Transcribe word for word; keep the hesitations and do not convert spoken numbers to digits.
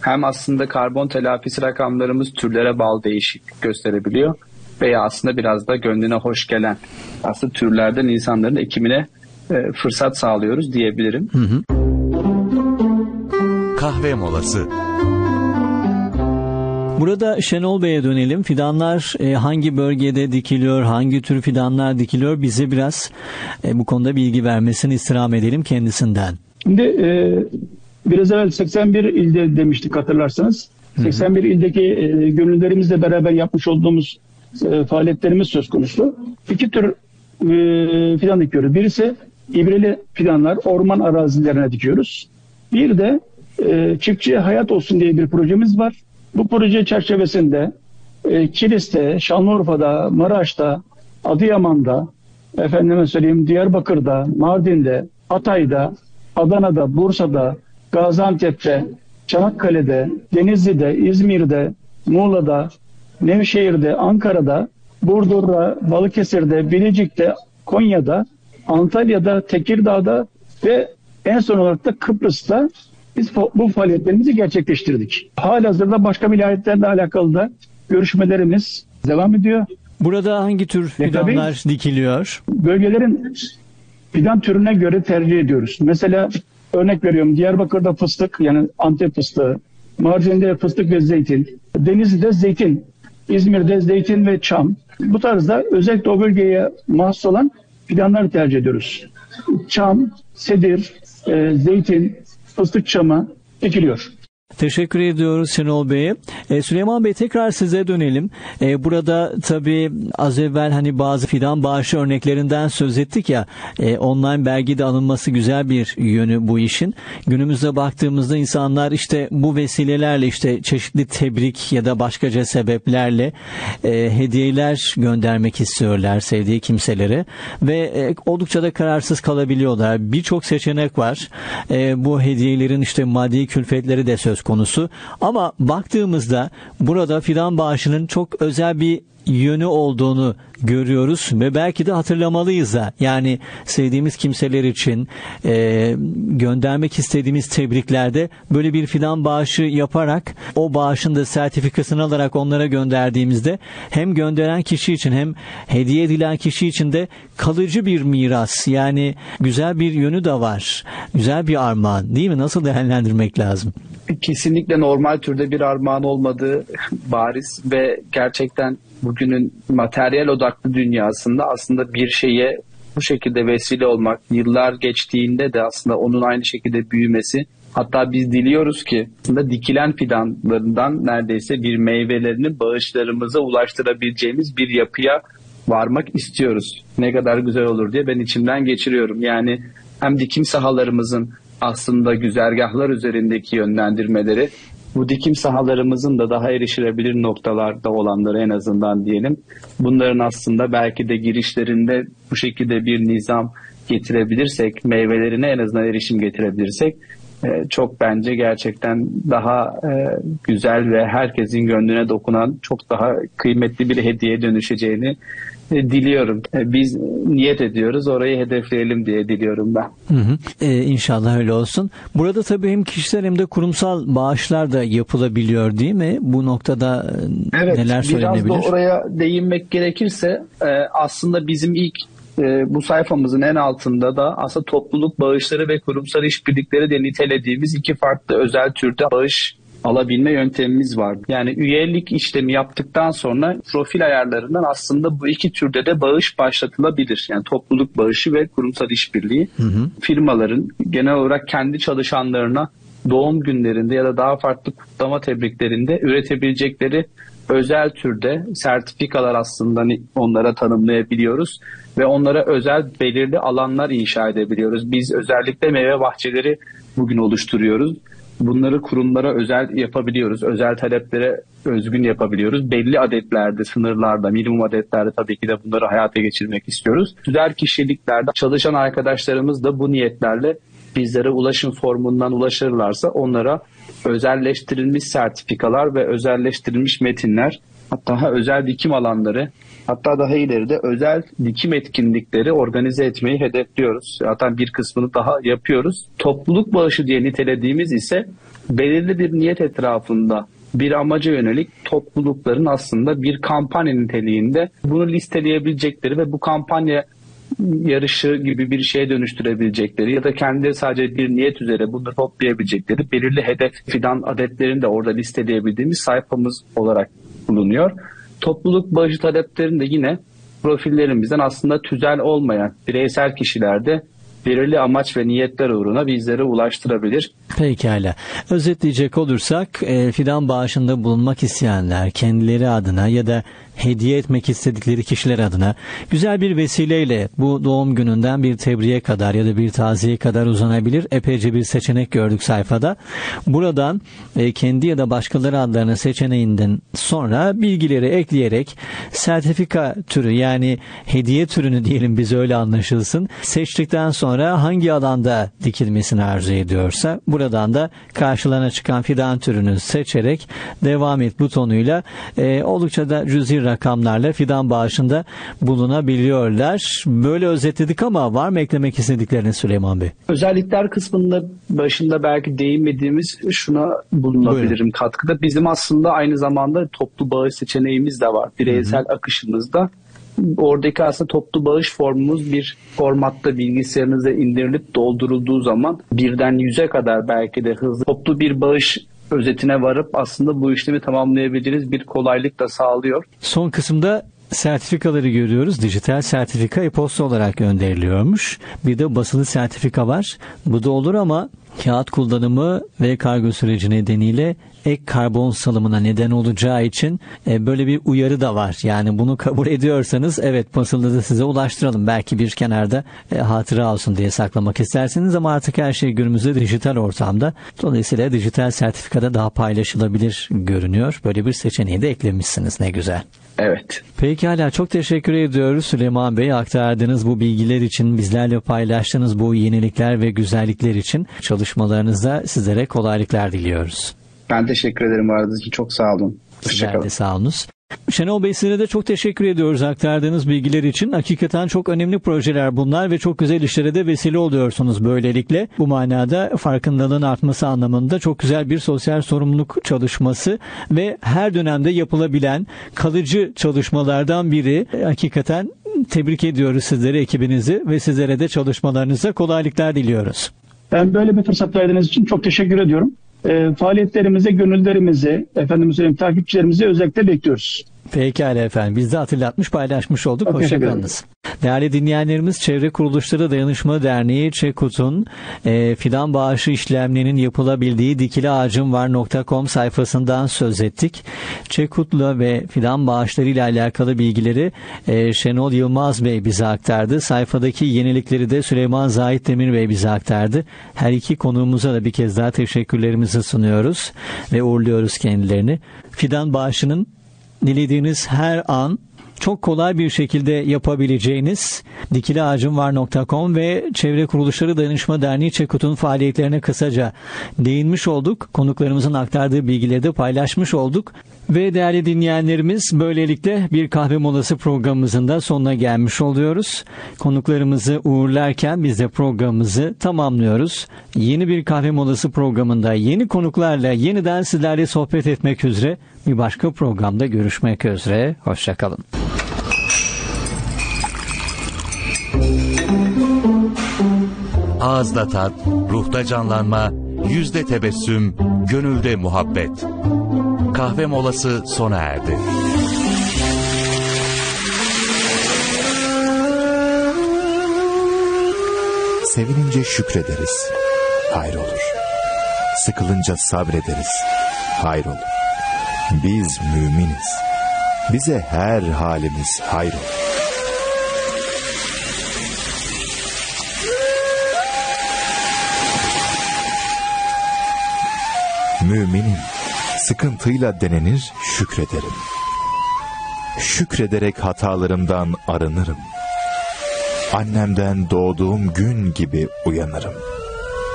hem aslında karbon telafisi rakamlarımız türlere bağlı değişiklik gösterebiliyor veya aslında biraz da gönlüne hoş gelen aslında türlerden insanların ekimine e, fırsat sağlıyoruz diyebilirim. Hı hı. Kahve molası. Burada Şenol Bey'e dönelim. Fidanlar e, hangi bölgede dikiliyor, hangi tür fidanlar dikiliyor? Bize biraz e, bu konuda bilgi vermesini istirham edelim kendisinden. Şimdi e, biraz evvel seksen bir ilde demiştik hatırlarsanız. Hı hı. seksen bir ildeki e, gönüllülerimizle beraber yapmış olduğumuz e, faaliyetlerimiz söz konusu. İki tür e, fidan dikiyoruz. Birisi ibreli fidanlar, orman arazilerine dikiyoruz. Bir de e, çiftçiye hayat olsun diye bir projemiz var. Bu proje çerçevesinde e, Kilis'te, Şanlıurfa'da, Maraş'ta, Adıyaman'da, efendime söyleyeyim Diyarbakır'da, Mardin'de, Hatay'da, Adana'da, Bursa'da, Gaziantep'te, Çanakkale'de, Denizli'de, İzmir'de, Muğla'da, Nevşehir'de, Ankara'da, Burdur'da, Balıkesir'de, Bilecik'te, Konya'da, Antalya'da, Tekirdağ'da ve en son olarak da Kıbrıs'ta biz bu faaliyetlerimizi gerçekleştirdik. Halihazırda başka vilayetlerle alakalı da görüşmelerimiz devam ediyor. Burada hangi tür fidanlar tabii, dikiliyor? Bölgelerin fidan türüne göre tercih ediyoruz. Mesela örnek veriyorum, Diyarbakır'da fıstık, yani Antep fıstığı, Mardin'de fıstık ve zeytin, Denizli'de zeytin, İzmir'de zeytin ve çam. Bu tarzda özellikle o bölgeye mahsus olan fidanları tercih ediyoruz. Çam, sedir, e, zeytin, fıstık çamı ekiliyor. Teşekkür ediyoruz Şenol Bey'e. Ee, Süleyman Bey, tekrar size dönelim. Ee, burada tabii az evvel hani bazı fidan bağışı örneklerinden söz ettik ya, e, online belgede alınması güzel bir yönü bu işin. Günümüzde baktığımızda insanlar işte bu vesilelerle işte çeşitli tebrik ya da başkaca sebeplerle e, hediyeler göndermek istiyorlar sevdiği kimselere ve e, oldukça da kararsız kalabiliyorlar. Birçok seçenek var. E, bu hediyelerin işte maddi külfetleri de söz konusu. Ama baktığımızda burada fidan bağışının çok özel bir yönü olduğunu görüyoruz ve belki de hatırlamalıyız da. Yani sevdiğimiz kimseler için e, göndermek istediğimiz tebriklerde böyle bir fidan bağışı yaparak o bağışın da sertifikasını alarak onlara gönderdiğimizde hem gönderen kişi için hem hediye edilen kişi için de kalıcı bir miras, yani güzel bir yönü de var. Güzel bir armağan değil mi? Nasıl değerlendirmek lazım? Kesinlikle normal türde bir armağan olmadığı bariz ve gerçekten bugünün materyal odaklı dünyasında aslında bir şeye bu şekilde vesile olmak, yıllar geçtiğinde de aslında onun aynı şekilde büyümesi, hatta biz diliyoruz ki aslında dikilen fidanlarından neredeyse bir meyvelerini bağışlarımıza ulaştırabileceğimiz bir yapıya varmak istiyoruz. Ne kadar güzel olur diye ben içimden geçiriyorum. Yani hem dikim sahalarımızın aslında güzergahlar üzerindeki yönlendirmeleri, bu dikim sahalarımızın da daha erişilebilir noktalarda olanları en azından diyelim. Bunların aslında belki de girişlerinde bu şekilde bir nizam getirebilirsek, meyvelerine en azından erişim getirebilirsek çok bence gerçekten daha güzel ve herkesin gönlüne dokunan çok daha kıymetli bir hediyeye dönüşeceğini diliyorum. Biz niyet ediyoruz, orayı hedefleyelim diye diliyorum ben. Hı hı. Ee, İnşallah öyle olsun. Burada tabii hem kişisel hem de kurumsal bağışlar da yapılabiliyor değil mi? Bu noktada evet, neler söylenebilir? Biraz da oraya değinmek gerekirse aslında bizim ilk bu sayfamızın en altında da aslında topluluk bağışları ve kurumsal işbirlikleri de nitelediğimiz iki farklı özel türde bağış alabilme yöntemimiz var. Yani üyelik işlemi yaptıktan sonra profil ayarlarından aslında bu iki türde de bağış başlatılabilir. Yani topluluk bağışı ve kurumsal işbirliği. Hı hı. Firmaların genel olarak kendi çalışanlarına doğum günlerinde ya da daha farklı kutlama tebriklerinde üretebilecekleri özel türde sertifikalar aslında onlara tanımlayabiliyoruz ve onlara özel belirli alanlar inşa edebiliyoruz. Biz özellikle meyve bahçeleri bugün oluşturuyoruz. Bunları kurumlara özel yapabiliyoruz. Özel taleplere özgün yapabiliyoruz. Belli adetlerde, sınırlarda, minimum adetlerde tabii ki de bunları hayata geçirmek istiyoruz. Güzel kişiliklerde çalışan arkadaşlarımız da bu niyetlerle bizlere ulaşım formundan ulaşırlarsa onlara özelleştirilmiş sertifikalar ve özelleştirilmiş metinler hatta daha özel dikim alanları, hatta daha ileride özel dikim etkinlikleri organize etmeyi hedefliyoruz. Zaten bir kısmını daha yapıyoruz. Topluluk bağışı diye nitelediğimiz ise belirli bir niyet etrafında bir amaca yönelik toplulukların aslında bir kampanya niteliğinde bunu listeleyebilecekleri ve bu kampanya yarışı gibi bir şeye dönüştürebilecekleri ya da kendi sadece bir niyet üzere bunları toplayabilecekleri belirli hedef fidan adetlerini de orada listeleyebildiğimiz sayfamız olarak bulunuyor. Topluluk bağışı taleplerini de yine profillerimizden aslında tüzel olmayan bireysel kişilerde belirli amaç ve niyetler uğruna bizlere ulaştırabilir. Pekala. Özetleyecek olursak e, fidan bağışında bulunmak isteyenler kendileri adına ya da hediye etmek istedikleri kişiler adına güzel bir vesileyle bu doğum gününden bir tebriğe kadar ya da bir taziye kadar uzanabilir. Epeyce bir seçenek gördük sayfada. Buradan e, kendi ya da başkaları adlarını seçeneğinden sonra bilgileri ekleyerek sertifika türü, yani hediye türünü diyelim, biz öyle anlaşılsın, seçtikten sonra hangi alanda dikilmesini arzu ediyorsa buradan da karşılarına çıkan fidan türünü seçerek devam et butonuyla e, oldukça da cüzi rakamlarla fidan bağışında bulunabiliyorlar. Böyle özetledik ama var mı eklemek istedikleriniz Süleyman Bey? Özellikler kısmında başında belki değinmediğimiz şuna bulunabilirim. Buyurun. Katkıda. Bizim aslında aynı zamanda toplu bağış seçeneğimiz de var. Bireysel Hı-hı. akışımızda. Oradaki aslında toplu bağış formumuz bir formatta bilgisayarınıza indirilip doldurulduğu zaman birden yüze kadar belki de hızlı toplu bir bağış özetine varıp aslında bu işlemi tamamlayabileceğiniz bir kolaylık da sağlıyor. Son kısımda sertifikaları görüyoruz. Dijital sertifika e-posta olarak gönderiliyormuş. Bir de basılı sertifika var. Bu da olur ama kağıt kullanımı ve kargo süreci nedeniyle ek karbon salımına neden olacağı için e, böyle bir uyarı da var. Yani bunu kabul ediyorsanız evet, basılı da size ulaştıralım. Belki bir kenarda e, hatıra olsun diye saklamak isterseniz, ama artık her şey günümüzde dijital ortamda. Dolayısıyla dijital sertifikada daha paylaşılabilir görünüyor. Böyle bir seçeneği de eklemişsiniz. Ne güzel. Evet. Pekala, çok teşekkür ediyoruz Süleyman Bey. Aktardığınız bu bilgiler için, bizlerle paylaştığınız bu yenilikler ve güzellikler için çalışmalarınızda sizlere kolaylıklar diliyoruz. Ben teşekkür ederim aradığınız için. Çok sağ olun. Sizler de sağ olunuz. Şenol Bey, size de çok teşekkür ediyoruz aktardığınız bilgiler için. Hakikaten çok önemli projeler bunlar ve çok güzel işlere de vesile oluyorsunuz böylelikle. Bu manada farkındalığın artması anlamında çok güzel bir sosyal sorumluluk çalışması ve her dönemde yapılabilen kalıcı çalışmalardan biri. Hakikaten tebrik ediyoruz sizleri, ekibinizi ve sizlere de çalışmalarınıza kolaylıklar diliyoruz. Ben böyle bir fırsat verdiğiniz için çok teşekkür ediyorum. E, faaliyetlerimize, gönüllerimize, efendim söyleyeyim, takipçilerimize özellikle bekliyoruz. Pekala efendim. Biz de hatırlatmış, paylaşmış olduk. Hoşçakalınız. Değerli dinleyenlerimiz, Çevre Kuruluşları Dayanışma Derneği Çekut'un e, fidan bağışı işlemlerinin yapılabildiği dikileağacımvar nokta com sayfasından söz ettik. Çekut'la ve fidan bağışları ile alakalı bilgileri e, Şenol Yılmaz Bey bize aktardı. Sayfadaki yenilikleri de Süleyman Zahit Demir Bey bize aktardı. Her iki konuğumuza da bir kez daha teşekkürlerimizi sunuyoruz ve uğurluyoruz kendilerini. Fidan bağışının dilediğiniz her an çok kolay bir şekilde yapabileceğiniz dikileağacımvar nokta com ve Çevre Kuruluşları Dayanışma Derneği Çekut'un faaliyetlerine kısaca değinmiş olduk. Konuklarımızın aktardığı bilgileri de paylaşmış olduk. Ve değerli dinleyenlerimiz, böylelikle bir kahve molası programımızın da sonuna gelmiş oluyoruz. Konuklarımızı uğurlarken biz de programımızı tamamlıyoruz. Yeni bir kahve molası programında yeni konuklarla yeniden sizlerle sohbet etmek üzere, bir başka programda görüşmek üzere. Hoşçakalın. Ağızda tat, ruhta canlanma, yüzde tebessüm, gönülde muhabbet. Kahve molası sona erdi. Sevinince şükrederiz. Hayrolur. Sıkılınca sabrederiz. Hayrolur. Biz müminiz. Bize her halimiz hayrolur. Müminim. Sıkıntıyla denenir, şükrederim. Şükrederek hatalarımdan arınırım. Annemden doğduğum gün gibi uyanırım.